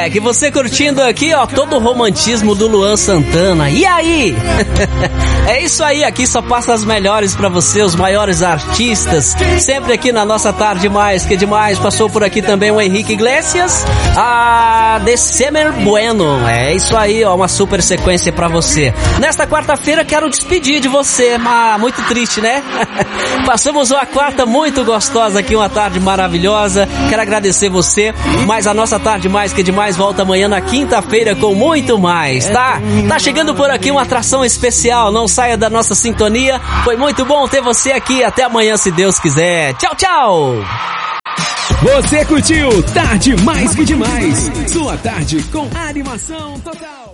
moleque, você curtindo aqui, ó, todo o romantismo do Luan Santana. E aí? É isso aí, aqui só passa as melhores pra você, os maiores artistas, sempre aqui na nossa Tarde Mais, que demais. Passou por aqui também o Henrique Iglesias, a December Bueno. É isso aí, ó, uma super sequência pra você. Nesta quarta-feira quero despedir de você, mas muito triste, né? Passamos uma quarta muito gostosa aqui, uma tarde maravilhosa. Quero agradecer você, mas a nossa Tarde Mais que demais volta amanhã na quinta-feira com muito mais, tá? Tá chegando por aqui uma atração especial, não saia da nossa sintonia. Foi muito bom ter você aqui, até amanhã se Deus quiser. Tchau, tchau! Você curtiu Tarde Mais que demais, sua tarde com animação total.